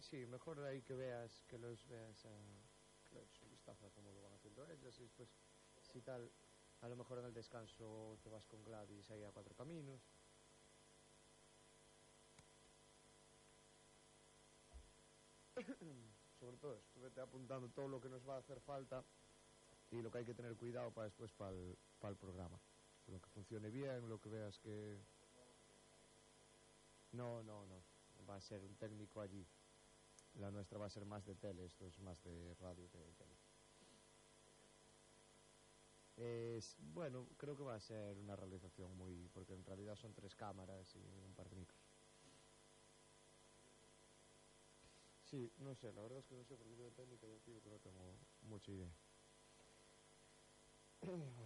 Sí, mejor ahí que veas, que los veas, que les un vistazo a cómo lo van haciendo ellos y después, si tal, a lo mejor en el descanso te vas con Gladys ahí a Cuatro Caminos. Sobre todo esto, vete apuntando todo lo que nos va a hacer falta y lo que hay que tener cuidado para después para el programa. Lo que funcione bien, lo que veas que... No, no, no. Va a ser un técnico allí. La nuestra va a ser más de tele, esto es más de radio que de tele. Bueno, creo que va a ser una realización muy... porque en realidad son 3 cámaras y un par de micros. Sí, no sé, la verdad es que no sé porque yo de técnica ya tío que no tengo mucha idea.